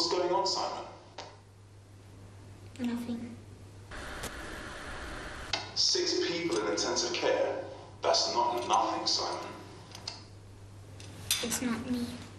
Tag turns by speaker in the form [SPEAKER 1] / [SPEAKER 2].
[SPEAKER 1] What's going on, Simon?
[SPEAKER 2] Nothing.
[SPEAKER 1] 6 people in intensive care? That's not nothing, Simon.
[SPEAKER 2] It's not me.